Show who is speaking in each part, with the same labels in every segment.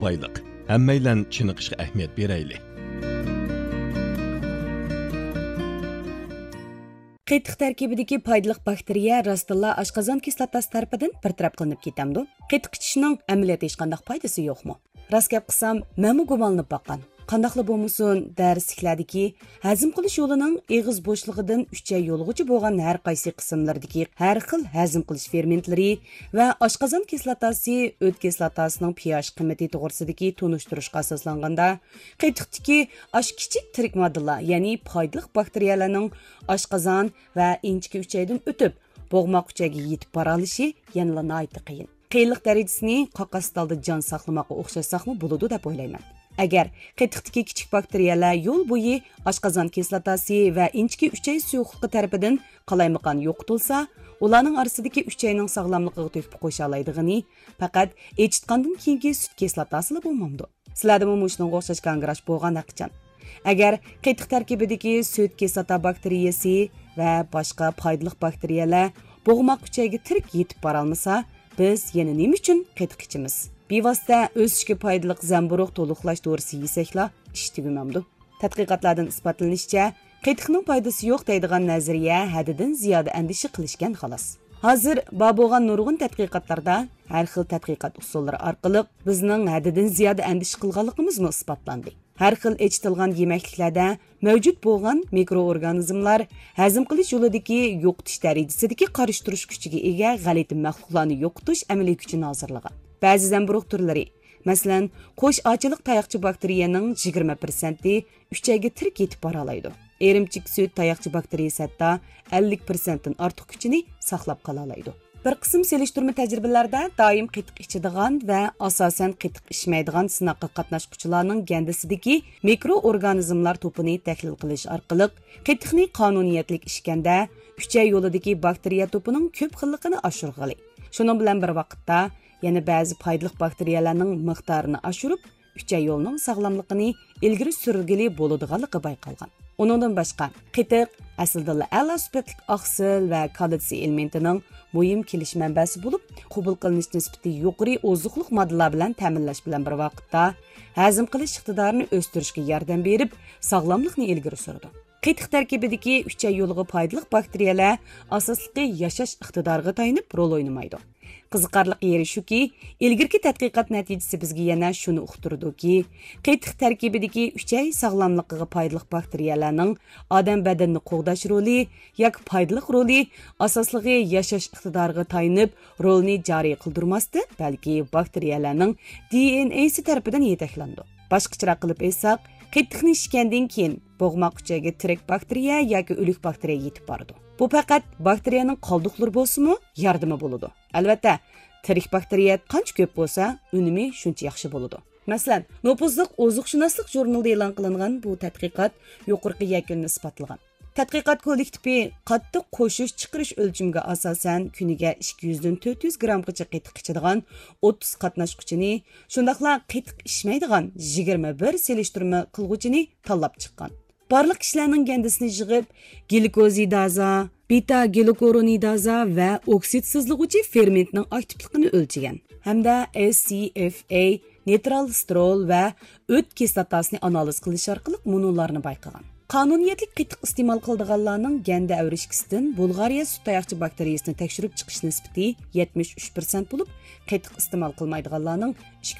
Speaker 1: boyliq. Hammaylan chiniqishga ahamiyat berayli.
Speaker 2: Qetiq tarkibidagi foydali bakteriya rostilla oshqozon kislotasi tarafidan bartaraf qilinib ketamdi. Qetiq ichishning amaliyotda hech qanday foydasi yo'qmi? Rost gap qilsam, menmi gumonlanib boqqan. Qandaqli bo'lmasin, darsliklardagi hazm qilish yo'lining eg'iz bo'shlig'idan uchay yo'lg'uchi bo'lgan har qaysi qismlardagi har xil hazm qilish fermentlari va oshqozon kislotasi, o't kislotasining pH qiymati to'g'risidagi tunishtirishga asoslanganda, qetiqdagi kichik tirik moddalar, ya'ni foydali bakteriyalarning oshqozon va inchki uchaydan o'tib, bo'g'moq uchayga yetib bora olishi yanada nihoyat qiyin. Qiyinlik darajasini qoqastalda jon saqlamoqqa o'xshashsaqmi bo'ladi deb o'ylayman. Agar qetiqdagi kichik bakteriyalar yo'l bo'yi oshqozon kislotasi va inchki uchay suyuqligi tarafidan qalaymaqan yo'qotilsa, ularning orasidagi uchayning sog'lomligiga to'g'ri qo'sha oladiganini faqat echitgandan keyingi sut kislotasi bo'lmamdi. Sizlarda mushunga o'xshash kongrash bo'lgan haqiqatan. Agar qetiq tarkibidagi sut kislota bakteriyasi va boshqa foydali bakteriyalar bo'g'moq uchayga tirik yetib bora olmasa, biz yana nima uchun qetiq ichimiz? Bevosita o'sishga foydali zamburug' to'liqlash to'g'risi yesakla ish tugumamdi. Tadqiqotlardan isbotlanishicha, qetiqning foydasi yo'q deydigan nazariya haddidan ziyoda andisha qilishgan xolos. Hozir bo'lgan nurg'un tadqiqotlarda har xil tadqiqot usullari orqali bizning haddidan ziyoda andisha qilganligimiz isbotlandi. Har xil echitilgan yemekliklarda mavjud bo'lgan mikroorganizmlar hazm qilish yo'lidagi yo'qotish darajasidagi qarishtirish kuchiga ega g'alati maxluqlarni yo'qotish amaliy kuchini hozirlagan. Ba'zi zamburug' turlari, masalan, qo'sh ochilik tayoqchi bakteriyaning 20% uchayga tirik yetib bora oladi. Erimchik sut tayoqchi bakteriyasi hatto 50% dan ortiq kuchini saqlab qola oladi. Bir qism selishtirma tajribalarda doim qetiq ichadigan va asosan qetiq ichmaydigan sinoqqa qatnashuvchilarning gandisidagi mikroorganizmlar to'pini tahlil qilish orqali qetiqni qonuniyatli ichganda uchay yo'lidagi bakteriya to'pining ko'p xilligini oshirg'ili. Shuning bilan bir vaqtda yana ba'zi foydali bakteriyalarning miqdorini oshirib, uchay yo'lning sog'lomligini ilgari surgili bo'ladiganligi bayqalgan. Uningdan boshqa, qetiq aslida a'lo sifatli oqsil va kalsiy elementining muhim kelish manbasi bo'lib, qabul qilinish nisbati yuqori ozuqliq moddalar bilan ta'minlash bilan bir vaqtda hazm qilish iqtidorini o'stirishga yordam berib, sog'lomlikni ilgari suradi. Qetiq tarkibidagi uchay yo'liga foydali bakteriyalar asosliqi yashash iqtidoriga tayanib rol o'ynamaydi. Qiziqarli yeri shuki, ilgirki tadqiqot natijasi bizga yana shuni uqtirdiki, qetiq tarkibidagi uchay sog'lomligiga foydali bakteriyalarning odam badanini qo'g'dash roli yoki foydali roli asosligi yashash iqtidoriga tayanib rolni joriy qildirmasdan, balki bakteriyalarning DNAsi tarafidan yetaklandi. Boshqacha qilib aytsak, qetiqni ichgandan keyin bo'g'moq uchayga tirik bakteriya yoki o'lik bakteriya yetib boradi. Bu faqat bakteriyaning qoldiqlari bo'lsa-mu, yordami bo'ladi. Albatta, tirik bakteriya qancha ko'p bo'lsa, unumi shuncha yaxshi bo'ladi. Masalan, Nopuzliq ozuqshunoslik jurnalida e'lon qilingan bu tadqiqot yuqorqi yakunni isbotlagan. Tadqiqot kollektivi qattiq qo'shish chiqarish o'lchimiga asosan kuniga 200 dan 400 grammgacha qetiq ichadigan 30 qatnashuvchini, shundaqla qetiq ichmaydigan 21 selishtirma qilguvchini tanlab chiqqan. Barliq kishilarning gandisini yig'ib, glikozidaza, beta glukuronidaza va oksidsizlig'uvchi fermentning aktivligini o'lchagan. Hamda SCFA, nitralstrol va o't kislotasini analiz qilish orqali munolarni bayqagan. Qonuniyatli qetiq iste'mol qiladiganlarning ganda avrishkisidan Bulgariya sut tayoqchi bakteriyasini tekshirib chiqish nisbati 73% bo'lib, qetiq iste'mol qilmaydiganlarning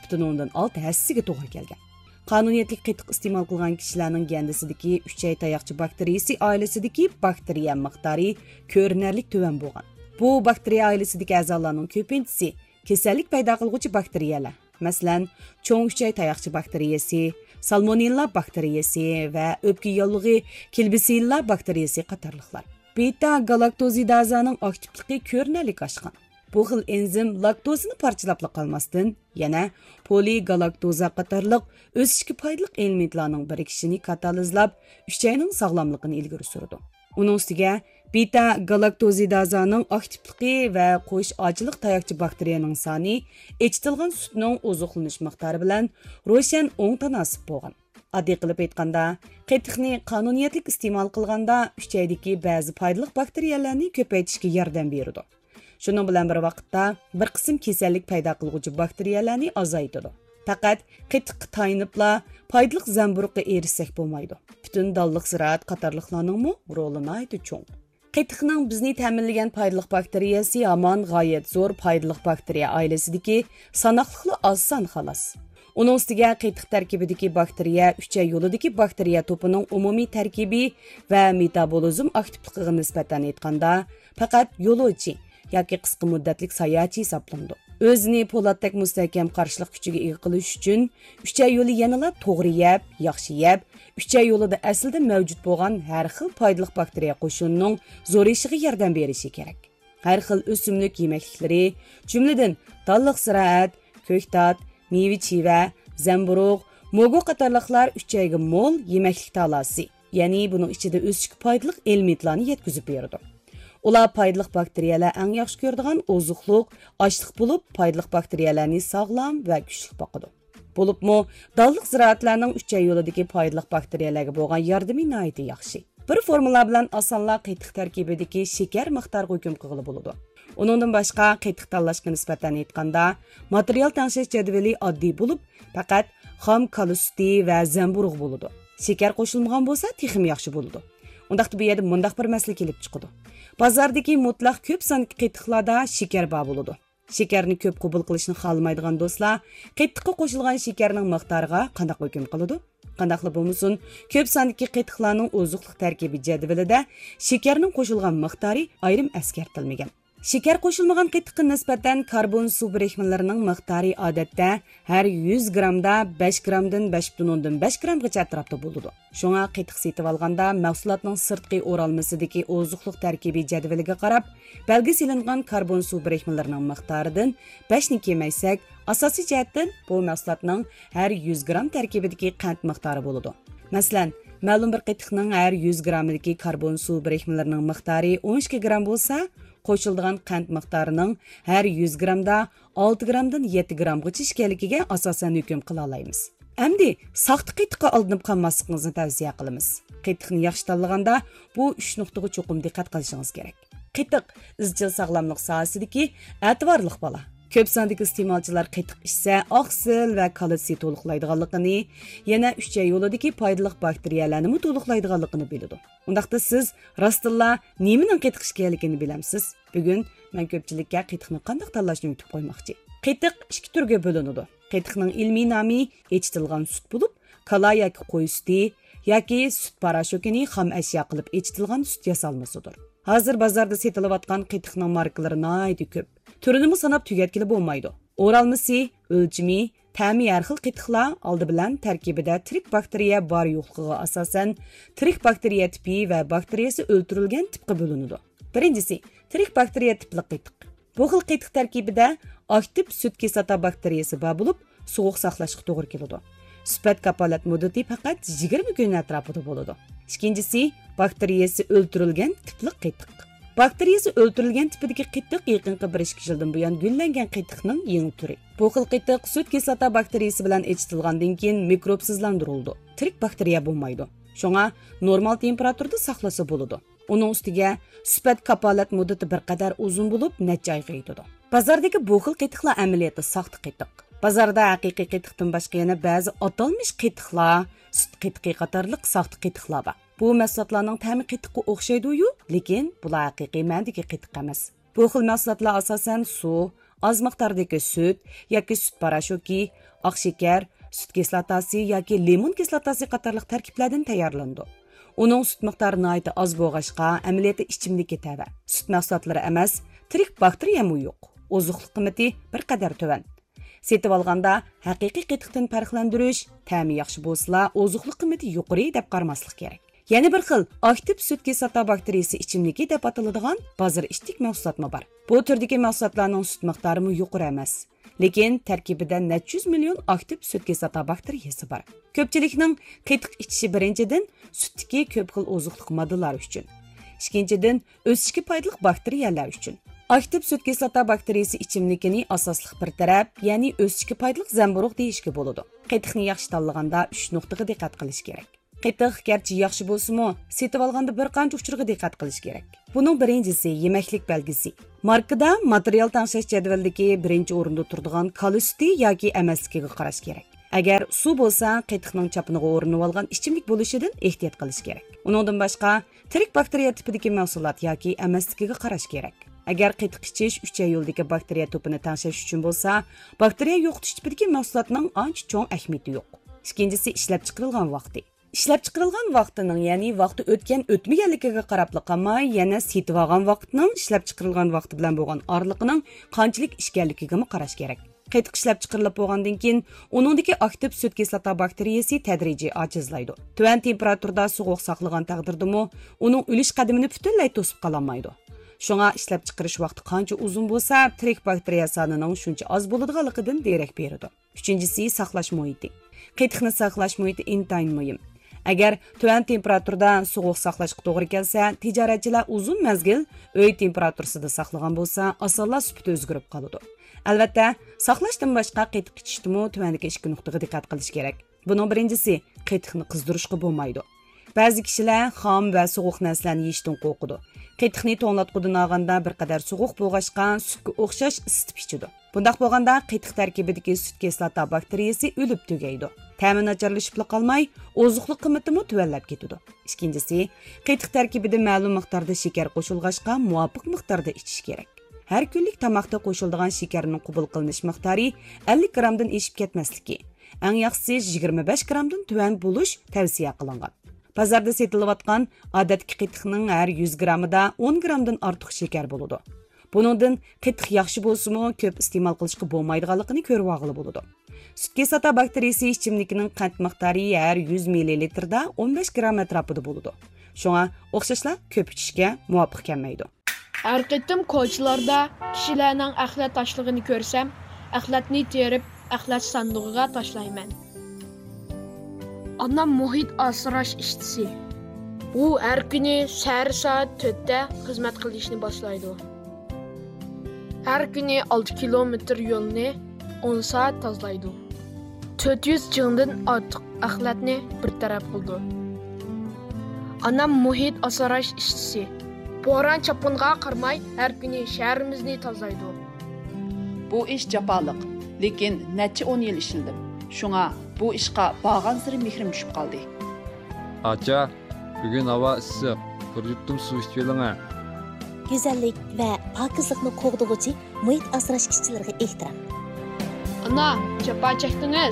Speaker 2: 2,6% to'g'ri kelgan. Qonuniyatli qetiq iste'mol qilgan kishilarning gandisidagi uchay tayoqchi bakteriyasi oilasidagi bakteriya miqdori ko'rinarli tuvan bo'lgan. Bu bakteriya oilasidagi a'zolarning ko'pinchisi kasallik paydo qiluvchi bakteriyalar. Masalan, cho'ng uchay tayoqchi bakteriyasi, salmonella bakteriyasi va o'pka yo'llig'i kilbisilla bakteriyasi qatorliqlar. Beta galaktozidazaning aktivligi ko'rinarli oshgan. Bu xil enzim laktozani parchalab qolmasdan, yana poligalaktoza qatorliq o'sishga foydali elementlarning birikishini katalizlab, uchayning sog'lomligini ilgari suradi. Uning ustiga beta galaktozidazaning aktivligi va qo'sh ochilik tayoqchi bakteriyaning soni echitilgan sutning ozuqlanish miqdori bilan ro'shan o'ng tanasib bo'lgan. Addiy qilib aytganda, qetiqni qonuniyatli iste'mol qilganda uchaydagi ba'zi foydali bakteriyalarni ko'paytirishga yordam beradi. Shuning bilan bir vaqtda bir qism kasallik paydo qiluvchi bakteriyalarni azaytadi. Faqat qetiqqa tayinibla foydali zamburuqqa erishsak bo'lmaydi. Bütün dalliq ziraat qatorliqlarningmi roli nihoyat cho'ng. Qetiqning bizni ta'minlagan foydali bakteriyasi hamon g'oyat zo'r foydali bakteriya oilasidagi sanoqli oz son xolos. Uning ustiga qetiq tarkibidagi bakteriya uchay yo'lidagi bakteriya to'pining umumiy tarkibi va metabolizm aktivligiga nisbatan aytganda faqat yo'lovchi yoki qisqa muddatlik sayohatchi hisoblanadi. O'zini po'latdek mustahkam qarshilik kuchiga ega qilish uchun uchay yo'li yanada to'g'ri yeb, yaxshi yeb, uchay yo'lida aslida mavjud bo'lgan har xil foydali bakteriya qo'shinining zo'rishiga yordam berishi kerak. Har xil o'simlik yemakliklari, jumladan dalliq ziroat, ko'ktat, meva-cheva, zamburug', mo'gu qatorliqlar uchayga mo'l yemaklik talasi, ya'ni buning ichida o'sish foydali elementlarni yetkazib beradi. Ular foydali bakteriyalar eng yaxshi ko'radigan ozuqliq, ochliq bo'lib, foydali bakteriyalarni sog'lom va kuchli boqadi. Bo'libmi, dalliq ziroatlarning uchay yo'lidagi foydali bakteriyalarga bo'lgan yordami nihoyat yaxshi. Bir formula bilan osonla qetiq tarkibidagi shakar miqdoriga hukm qilib bo'ladi. Uningdan boshqa qetiq tanlashga nisbatan aytganda, material tangshish jadvali oddiy bo'lib, faqat xom kalusti va zamburug' bo'ladi. Shakar qo'shilmagan bo'lsa, texim yaxshi bo'ladi. Undaqda bu yerda mundaq bir masala kelib chiqadi. Bozordagi mutlaq ko'p sonli qetiqlarda shakar bor bo'ladi. Shakarni ko'p qabul qilishni xohlamaydigan do'stlar, qetiqqa qo'shilgan shakarning miqdoriga qanday hukm qiladi? Qandaqli bo'lmasin, ko'p sonli qetiqlarning ozuqliq tarkibi jadvalida shakarning qo'shilgan miqdori ayrim eskartilmagan. Shakar qo'shilmagan qetiqqa nisbatan karbon suv birikmalarining miqdori odatda har 100 grammda 5 gramdan 5,5 gramgacha atrofda bo'ladi. Shunga qetiq setib olganda mahsulotning sirtqi o'ralmasidagi ozuqliq tarkibi jadvaliga qarab, belgi silingan karbon suv birikmalarining miqdoridan 5 ni kemaysak, asosiy jihatdan bu mahsulotning har 100 gram tarkibidagi qand miqdori bo'ladi. Masalan, ma'lum bir qetiqning har 100 grammdagi karbon suv birikmalarining miqdori 12 gram bo'lsa, qo'shiladigan qand miqdorining har 100 gramda 6 gramdan 7 gramgacha ekanligiga asosan hukm qila olamiz. Endi saxta qetiqqa aldanib qolmasligingizni tavsiya qilamiz. Qetiqni yaxshi tanlaganda bu 3 nuqtaga cho'qim diqqat qilishingiz kerak. Qetiq izchil sog'lomlik sohasidagi e'tiborli bola. Ko'p sondagi iste'molchilar qetiq ichsa, oqsil va kalsiy to'liqlaydiganligini, yana uchay yo'lidagi foydali bakteriyalarni to'liqlaydiganligini biladi. Undaqda siz rostilla nimaning qetiq ekanligini bilamsiz. Bugun men ko'pchilikka qetiqni qanday tanlashni o'rgatib qo'ymoqchi. Qetiq ikki turga bo'linadi. Qetiqning ilmiy nomi echitilgan sut bo'lib, kala yoki qo'y suti yoki sut parashokini xom ashyo qilib echitilgan sut yasalmasidir. Hozir bozorda setilayotgan qetiqning markalari nihoyat ko'p. Turini sanab tugatgili bo'lmaydi. O'ralmasi, o'lchimi, ta'mi har xil qetiqlar oldi bilan tarkibida tirik bakteriya bor yo'qligiga asosan tirik bakteriya tipi va bakteriyasi o'ldirilgan tipga bo'linadi. Birinchisi, tirik bakteriya tipli qetiq. Bu xil qetiq tarkibida aktiv sut kislota bakteriyasi bor bo'lib, sovuq saqlashga to'g'ri keladi. Sifat kapolat muddati faqat 20 kun atrofida bo'ladi. Ikkinchisi, bakteriyasi o'ldirilgan tipli qetiq. Bakteriyasi o'ldirilgan tipidagi qetiq yaqinqi 1-2 yildan buyon gullangan qetiqning yangi turi. Bu xil qetiq sut kislota bakteriyasi bilan echitilgandan keyin mikrobsizlantirildi. Tirik bakteriya bo'lmaydi. Shunga normal temperaturada saqlasa bo'ladi. Uning ustiga sifat kapolat muddati bir qadar uzun bo'lib, necha oyga yetadi. Bozordagi bu xil qetiqlar amaliyotda saxta qetiq. Bozorda haqiqiy qetiqdan boshqa yana ba'zi atalmish qetiqlar, sut qetiqi qatorliq saxta qetiqlar bor. Bu mahsulotlarning ta'mi qetiqqa o'xshaydi-yu, lekin bular haqiqiy ma'nodagi qetiq emas. Bu xil mahsulotlar asosan suv, oz miqdordagi sut yoki sut parashoki, oq shakar, sut kislotasi yoki limon kislotasi qatorliq tarkiblardan tayyorlanadi. Uning sut miqdori nihoyat oz bo'lg'achqa, amaliyotda ichimlikka tava. Sut mahsulotlari emas, tirik bakteriyami yo'q. Ozuqlik qiymati bir qadar tuvan. Setib olganda haqiqiy qetiqdan farqlantirish, ta'mi yaxshi bo'lsa, ozuqlik qiymati yuqori deb qaramaslik kerak. Yana bir xil aktiv sut kislota bakteriyasi ichimligi deb ataladigan bozor ishtik mahsulotmi bor. Bu turdagi mahsulotlarning sut miqdori yuqori emas, lekin tarkibida necha yuz million aktiv sut kislota bakteriyasi bor. Ko'pchilikning qetiq ichishi birinchidan sutdagi ko'p xil ozuqlik moddalar uchun. Ikkinchidan o'sishga foydali bakteriyalar uchun. Aktiv sut kislota bakteriyasi ichimlikini asosliq bir taraf, ya'ni o'sishga foydali zamburug' deyishga bo'ladi. Qetiqni yaxshi tanlaganda 3 nuqtaga diqqat qilish kerak. Qetiq garchi yaxshi bo'lsa-mu, setib olganda bir qancha uchurga diqqat qilish kerak. Buning birinchisi yemaklik belgisi. Markada material tanlash jadvalidagi birinchi o'rinda turadigan kali suti yoki emasligiga qarash kerak. Agar suv bo'lsa, qetiqning chapiniga o'rinib olgan ichimlik bo'lishidan ehtiyot qilish kerak. Uningdan boshqa tirik bakteriya tipidagi mahsulot yoki emasligiga qarash kerak. Agar qetiq ichish 3 yo'ldagi bakteriya to'pini tanlash uchun bo'lsa, bakteriya yo'qotish tipidagi mahsulotning ancha cho'ng ahamiyati yo'q. Ikkinchisi ishlab chiqarilgan vaqti. Ishlab chiqarilgan vaqtining, ya'ni vaqti o'tgan o'tmaganligiga qarab qolmay, yana setib olgan vaqtning ishlab chiqarilgan vaqti bilan bo'lgan orliqining qanchalik ishganligiga qarash kerak. Qetiq ishlab chiqarilib bo'lgandan keyin uningdagi aktiv sut kislota bakteriyasi tadrijiy ojizlaydi. Tuvan temperaturada sovuq saqlagan taqdirdami, uning o'lish qadamini butunlay to'sib qololmaydi. Shunga ishlab chiqarish vaqti qancha uzun bo'lsa, tirik bakteriya sonining shuncha oz bo'ladiganligidan derak beradi. Uchinchisi saqlash muhiti. Qetiqni saqlash muhiti intayin muhim. Agar tuvan temperaturada sovuq saqlashga to'g'ri kelsa, tijoratchilar uzun mazgil uy temperaturasida saqlagan bo'lsa, osonla sifati o'zgarib qoladi. Albatta, saqlashdan boshqa qetiq ichishda tuvandagi ikki nuqtaga diqqat qilish kerak. Buning birinchisi, qetiqni qizdirishga bo'lmaydi. Ba'zi kishilar xom va sovuq narsalarni yeyishdan qo'rqadi. Qetiqni to'nglatqudan olganda bir qadar sovuq bo'lg'achqa sutga o'xshash isitib ichidi. Bundaq bo'lganda qetiq tarkibidagi sut kislota bakteriyasi o'lib tugaydi. Ta'mi nacharlashib qolmay, oziqlik qiymatimi tuvanlab ketadi. Ikkinchisi, qetiq tarkibida ma'lum miqdorda shakar qo'shilg'achqa muvofiq miqdorda ichish kerak. Har kunlik tamoqda qo'shiladigan shakarning qabul qilinish miqdori 50 grammdan eshib ketmasligi. Eng yaxshisi 25 grammdan tuvan bo'lish tavsiya qilingan. Pazarda setilayotgan odatki qetiqning har 100 grammida 10 grammdan ortiq shakar bo'ladi. Buningdan qetiq yaxshi bo'lsa-mu, ko'p iste'mol qilishga bo'lmaydiganligini ko'rib olg'ili bo'ladi. Sut kislota bakteriyasi ichimligining qand miqdori har 100 ml da 15 gram atrofida bo'ladi. Shunga o'xshashlar ko'p ichishga muvofiq kelmaydi.
Speaker 3: Har qitim ko'chalarda kishilarning axlat tashlag'ini ko'rsam, axlatni terib, axlat sandig'iga tashlayman. Anam muhit asrash ishchisi. U har kuni soat 4 da xizmat qilishni boshlaydi. Har kuni 6 kilometr yo'lni 10 soat tozalaydi. 400 jingdan ortiq axlatni bir taraf qildi. Anam muhit asrash ishchisi. Bo'ron chapinga qarmay har kuni shahrimizni tozalaydi.
Speaker 4: Bu ish jafoliq, lekin necha 10 yil ishildim. Shunga bu ishqa bağan siri mehrim tushib qoldi.
Speaker 5: Acha, bugun havo issiq. Bir yuttum suv ichib oling.
Speaker 6: Güzellik ve pakizlikni qo'g'dug'uchi muhit asrash ishchilariga ehtirom.
Speaker 3: Ana, chapa chekdingiz.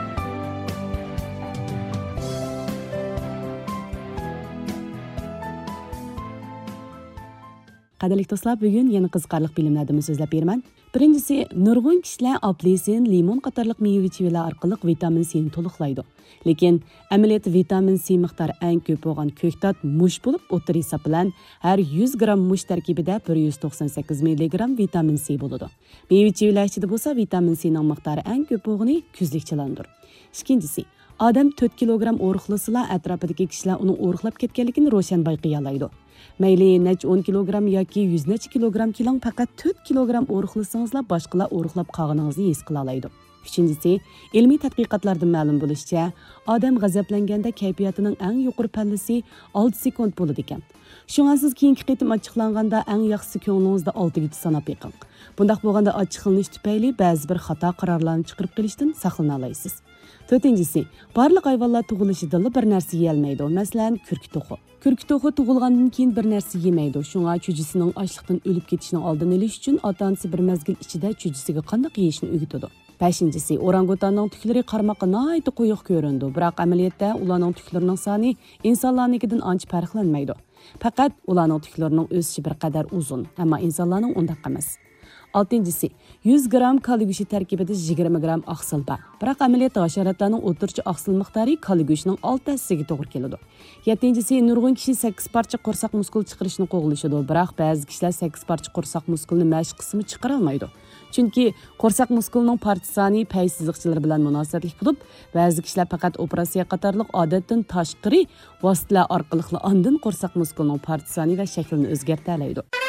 Speaker 2: Qadrli do'stlar, bugun yana qiziqarli bilimlarni so'zlab beraman. Birinchisi, nurg'un kishilar apelsin, limon qatorliq meva-chevalar orqali vitamin C ni to'liqlaydi. Lekin amaliyotda vitamin C miqdori eng ko'p bo'lgan ko'ktat mush bo'lib, o'tir hisob bilan har 100 gram mush tarkibida 198 mg vitamin C bo'ladi. Meva-chevalar ichida bo'lsa, vitamin C ning miqdori eng ko'p bo'lgani kuzlikchilandir. Ikkinchisi, odam 4 kilogram o'riqlasila, atrofidagi kishilar uni o'riqlab ketganligini ro'shan bayqay oladi. Mayli nech 10 kilogram yoki 100 necha kilogram kilang, faqat 4 kilogram o'riqlasangizlar boshqalar o'riqlab qolganingizni his qila oladi. Uchinchisi, ilmiy tadqiqotlardan ma'lum bo'lishicha, odam g'azablanganda kayfiyatining eng yuqori pallasi 6 sekund bo'ladi ekan. Shunga siz keyingi qitim ochiqlanganda eng yaxshisi ko'nglingizda 6 ga sanab yiqing. Bundaq bo'lganda ochiqlanish tufayli ba'zi bir xato qarorlarni chiqarib qilishdan saqlana olasiz. To'rtinchisi, barliq hayvonlar tug'ilishidan bir narsa yeyolmaydi. Masalan, kurk to'qi. Kurk to'qi tug'ilgandan keyin bir narsa yemaydi. Shunga chujisining ochliqdan o'lib ketishining oldini olish uchun ota-onasi bir mazgil ichida chujisiga qanday yeyishni o'rgatadi. Beshinchisi, orangutanning tuklari qarmoqqa nihoyat quyuq ko'rindi, biroq amaliyotda ularning tuklarining soni insonlarnikidan ancha farqlanmaydi. Faqat ularning tuklarining o'sishi bir qadar uzun, ammo insonlarning undaq emas. Altıncısı, 100 gram kali go'shti tarkibida 20 gram oqsil bor. Biroq amaliyotda hasharotlarning o'rtacha oqsil miqdori kali go'shtining 6-siga to'g'ri keladi. 7-si, nurg'un kishi 8 parcha qo'rsoq muskul chiqarishni qo'g'lashadi, biroq ba'zi kishilar 8 parcha qo'rsoq muskulni mashq qismi chiqara olmaydi. Chunki qo'rsoq muskulining parcha soni pay siziqchilari bilan munosabatli bo'lib, ba'zi kishilar faqat operatsiya qatorliq odatdan tashqari vositalar orqali andin qo'rsoq muskulining parcha soni va shaklini o'zgartira oladi.